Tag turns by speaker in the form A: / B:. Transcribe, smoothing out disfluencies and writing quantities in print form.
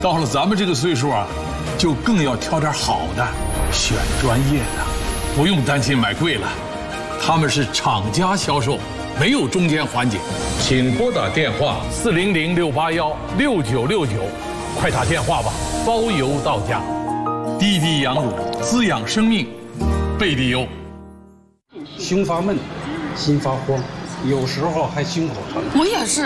A: 到了咱们这个岁数啊，就更要挑点好的，选专业的，不用担心买贵了。他们是厂家销售，没有中间环节。请拨打电话400-681-6969，快打电话吧，包邮到家。滴滴羊乳滋养生命，贝蒂优。
B: 胸发闷，心发慌，有时候还胸口疼。
C: 我也是。